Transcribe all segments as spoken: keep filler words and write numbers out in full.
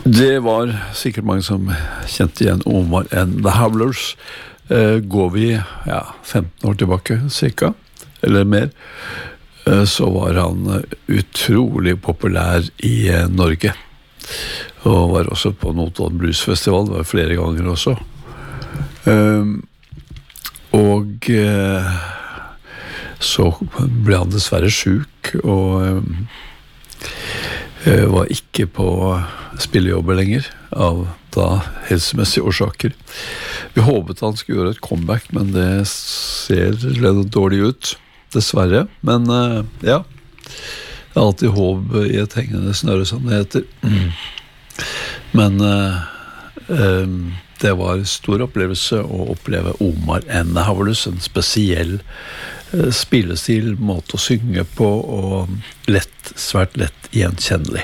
Det var sikkert mange som kjente igjen Omar and the Howlers. Eh, går vi ja, femten år tilbake, cirka, eller mer, eh, så var han utrolig populær i eh, Norge. Og var også på Notodden Blues Festival, det var flere ganger også. Eh, og eh, så ble han dessverre syk, og eh, var ikke på spillejobber lenger, av da helsemessige årsaker. Vi håpet han skulle gjøre et comeback, men det ser litt dårlig ut, dessverre. Men uh, ja, det er alltid håp i et hengende snøre, som det heter. Men uh, um, det var stor opplevelse å oppleve Omar and the Howlers, en spesiell uh, spillestil, måte å synge på, og lett, svært lett gjenkjennelig.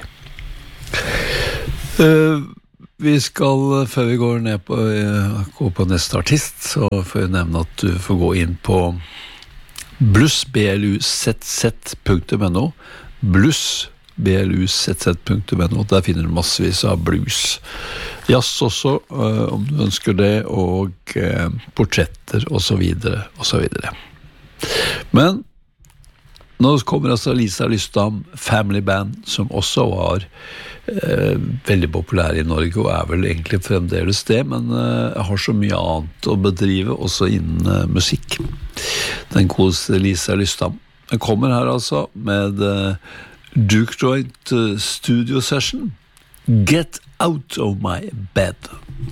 Uh, vi skal, før vi går ned på, uh, gå på neste artist, så får jeg nevne at du får gå inn på bluss punktum no, bluss punktum no, der finner du massevis av blues. Jazz også, uh, om du ønsker det, og uh, portretter, og så videre, og så videre. Men nå kommer altså Lisa Lystam Family Band, som også var eh, veldig populær i Norge, og er vel egentlig fremdeles det, men eh, har så mye annet å bedrive, også innen eh, musikk. Den gode Lisa Lystam. Den kommer her altså med eh, Duke Joint Studio Session. Get out of my bed.